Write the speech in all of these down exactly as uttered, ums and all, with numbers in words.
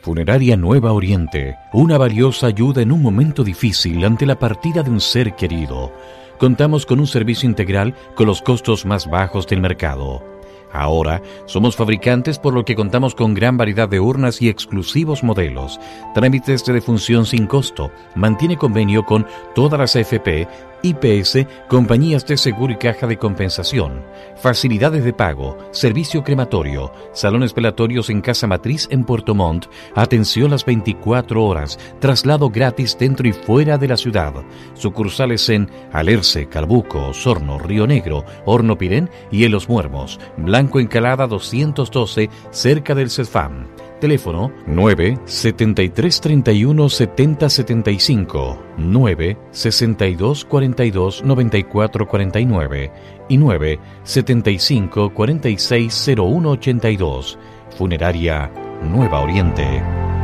Funeraria Nueva Oriente, una valiosa ayuda en un momento difícil ante la partida de un ser querido. Contamos con un servicio integral con los costos más bajos del mercado. Ahora somos fabricantes, por lo que contamos con gran variedad de urnas y exclusivos modelos. Trámites de defunción sin costo. Mantiene convenio con todas las A F P, I P S, compañías de seguro y caja de compensación. Facilidades de pago, servicio crematorio, salones velatorios en Casa Matriz en Puerto Montt, atención las veinticuatro horas, traslado gratis dentro y fuera de la ciudad. Sucursales en Alerce, Calbuco, Osorno, Río Negro, Horno Pirén y en Los Muermos. Blanco Encalada doscientos doce, cerca del CEFAM. Teléfono nueve setenta y tres treinta y uno setenta setenta y cinco, nueve sesenta y dos cuarenta y dos noventa y cuatro cuarenta y nueve y nueve setenta y cinco cuarenta y seis cero uno ochenta y dos. Funeraria Nueva Oriente.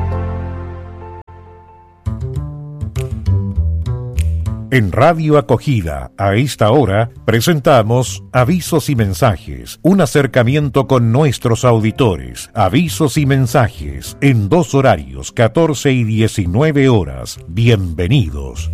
En Radio Acogida, a esta hora, presentamos Avisos y Mensajes, un acercamiento con nuestros auditores. Avisos y mensajes, en dos horarios, catorce y diecinueve horas. Bienvenidos.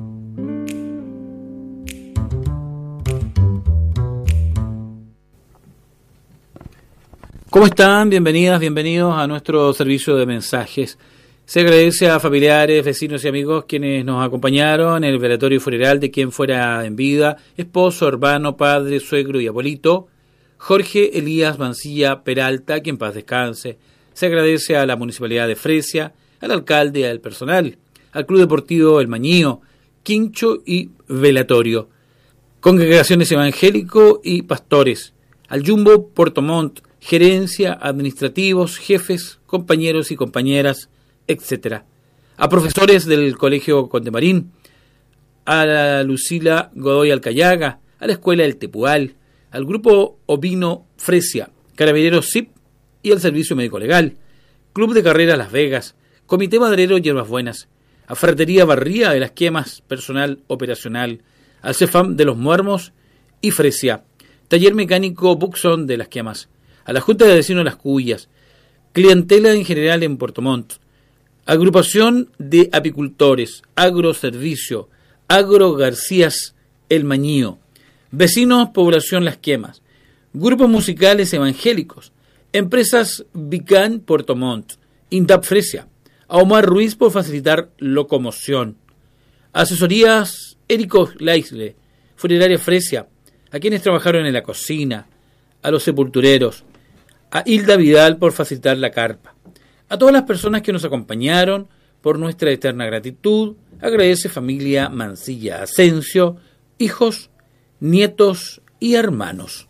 ¿Cómo están? Bienvenidas, bienvenidos a nuestro servicio de mensajes. Se agradece a familiares, vecinos y amigos quienes nos acompañaron en el velatorio funeral de quien fuera en vida, esposo, hermano, padre, suegro y abuelito, Jorge Elías Mancilla Peralta, que en paz descanse. Se agradece a la Municipalidad de Fresia, al alcalde y al personal, al Club Deportivo El Mañío, Quincho y Velatorio, congregaciones evangélico y pastores, al Jumbo Puerto Montt, gerencia, administrativos, jefes, compañeros y compañeras, etcétera. A profesores del Colegio Condemarín, a la Lucila Godoy Alcayaga, a la Escuela El Tepual, al Grupo Ovino Fresia, Carabineros S I P y al Servicio Médico Legal, Club de Carreras Las Vegas, Comité Madrero Hierbas Buenas, a Ferretería Barría de las Quemas, personal operacional, al CEFAM de Los Muermos y Fresia, Taller Mecánico Buxon de las Quemas, a la Junta de Vecinos de Las Cuyas, clientela en general en Puerto Montt, Agrupación de Apicultores, Agroservicio, Agro Garcías El Mañío, Vecinos Población Las Quemas, Grupos Musicales Evangélicos, Empresas Vicán Puerto Montt, INDAP Fresia, a Omar Ruiz por facilitar locomoción, Asesorías Érico Laisle, Funeraria Fresia, a quienes trabajaron en la cocina, a los sepultureros, a Hilda Vidal por facilitar la carpa. A todas las personas que nos acompañaron, por nuestra eterna gratitud, agradece familia Mancilla Asensio, hijos, nietos y hermanos.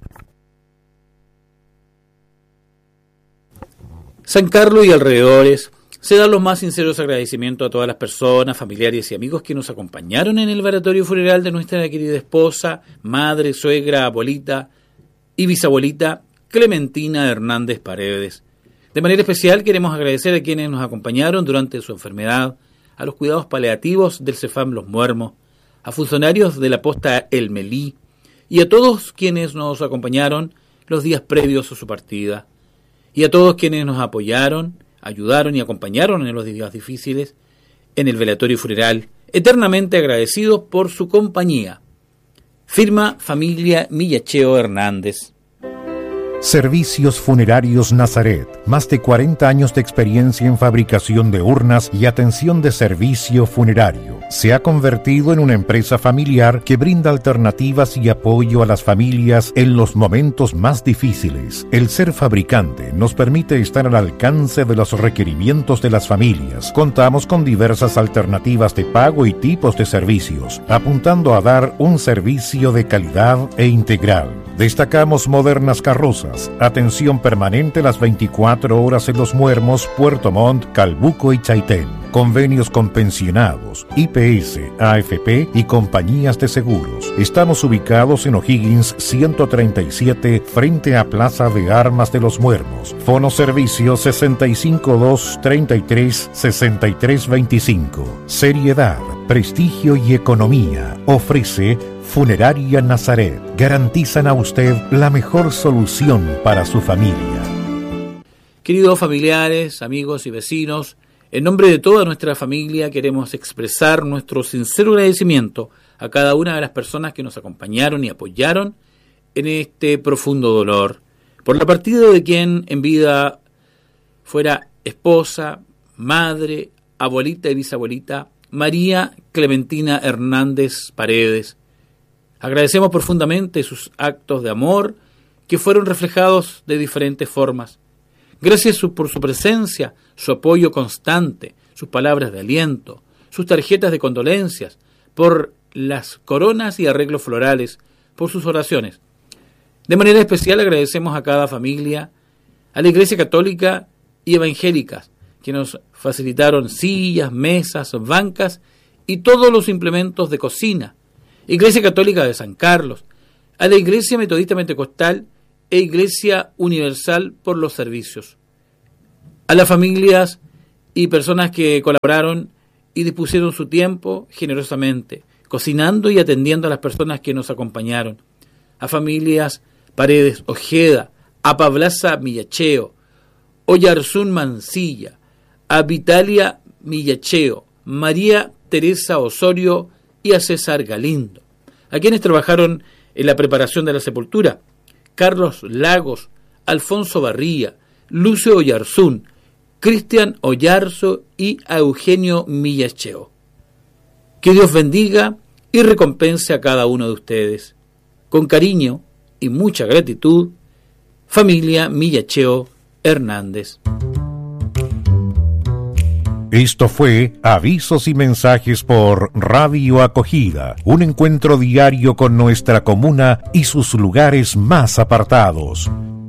San Carlos y alrededores, se dan los más sinceros agradecimientos a todas las personas, familiares y amigos que nos acompañaron en el velatorio funeral de nuestra querida esposa, madre, suegra, abuelita y bisabuelita Clementina Hernández Paredes. De manera especial queremos agradecer a quienes nos acompañaron durante su enfermedad, a los cuidados paliativos del CEFAM Los Muermos, a funcionarios de la posta El Melí y a todos quienes nos acompañaron los días previos a su partida, y a todos quienes nos apoyaron, ayudaron y acompañaron en los días difíciles en el velatorio funeral, eternamente agradecidos por su compañía. Firma Familia Millacheo Hernández. Servicios Funerarios Nazaret, más de cuarenta años de experiencia en fabricación de urnas y atención de servicio funerario. Se ha convertido en una empresa familiar que brinda alternativas y apoyo a las familias en los momentos más difíciles. El ser fabricante nos permite estar al alcance de los requerimientos de las familias. Contamos con diversas alternativas de pago y tipos de servicios, apuntando a dar un servicio de calidad e integral. Destacamos modernas carrozas, atención permanente las veinticuatro horas en Los Muermos, Puerto Montt, Calbuco y Chaitén. Convenios con pensionados, I P S, A F P y compañías de seguros. Estamos ubicados en O'Higgins ciento treinta y siete, frente a Plaza de Armas de Los Muermos. Fono servicio sesenta y cinco dos treinta y tres sesenta y tres veinticinco. Seriedad, prestigio y economía. Ofrece Funeraria Nazaret. Garantizan a usted la mejor solución para su familia. Queridos familiares, amigos y vecinos, en nombre de toda nuestra familia queremos expresar nuestro sincero agradecimiento a cada una de las personas que nos acompañaron y apoyaron en este profundo dolor por la partida de quien en vida fuera esposa, madre, abuelita y bisabuelita María Clementina Hernández Paredes. Agradecemos profundamente sus actos de amor que fueron reflejados de diferentes formas. Gracias por su presencia, su apoyo constante, sus palabras de aliento, sus tarjetas de condolencias, por las coronas y arreglos florales, por sus oraciones. De manera especial agradecemos a cada familia, a la Iglesia Católica y Evangélicas, que nos facilitaron sillas, mesas, bancas y todos los implementos de cocina. Iglesia Católica de San Carlos, a la Iglesia Metodista Pentecostal e Iglesia Universal por los servicios. A las familias y personas que colaboraron y dispusieron su tiempo generosamente, cocinando y atendiendo a las personas que nos acompañaron. A familias Paredes Ojeda, a Pablaza Millacheo, Oyarzún Mancilla, a Vitalia Millacheo, María Teresa Osorio y a César Galindo, a quienes trabajaron en la preparación de la sepultura, Carlos Lagos, Alfonso Barría, Lucio Oyarzún, Cristian Oyarzo y a Eugenio Millacheo. Que Dios bendiga y recompense a cada uno de ustedes. Con cariño y mucha gratitud, familia Millacheo Hernández. Esto fue Avisos y Mensajes por Radio Acogida, un encuentro diario con nuestra comuna y sus lugares más apartados.